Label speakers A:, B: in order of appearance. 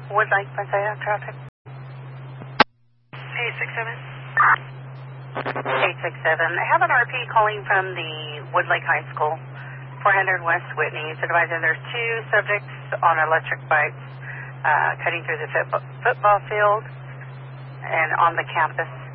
A: Woodlake, Messiah, traffic.
B: 867.
A: 867. I have an RP calling from the Woodlake High School, 400 West Whitney. It's advising there's two subjects on electric bikes cutting through the football field and on the campus.